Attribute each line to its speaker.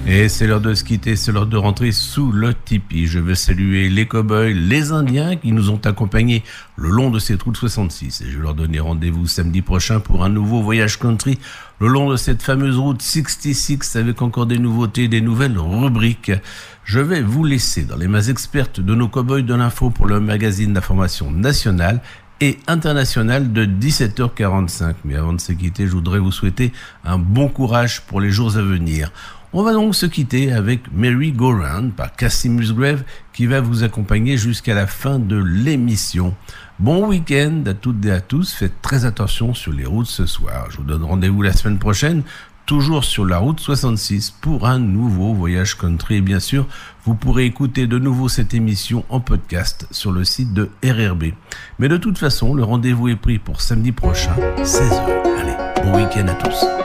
Speaker 1: Et c'est l'heure de se quitter, c'est l'heure de rentrer sous le tipi. Je veux saluer les cow-boys, les Indiens qui nous ont accompagnés le long de cette route 66. Et je vais leur donner rendez-vous samedi prochain pour un nouveau voyage country le long de cette fameuse route 66 avec encore des nouveautés, des nouvelles rubriques. Je vais vous laisser dans les mains expertes de nos cow-boys de l'info pour le magazine d'information nationale et internationale de 17h45. Mais avant de se quitter, je voudrais vous souhaiter un bon courage pour les jours à venir. On va donc se quitter avec Merry Go Round par Cassie Musgrave qui va vous accompagner jusqu'à la fin de l'émission. Bon week-end à toutes et à tous. Faites très attention sur les routes ce soir. Je vous donne rendez-vous la semaine prochaine, toujours sur la route 66 pour un nouveau voyage country. Et bien sûr, vous pourrez écouter de nouveau cette émission en podcast sur le site de RRB. Mais de toute façon, le rendez-vous est pris pour samedi prochain, 16h. Allez, bon week-end à tous.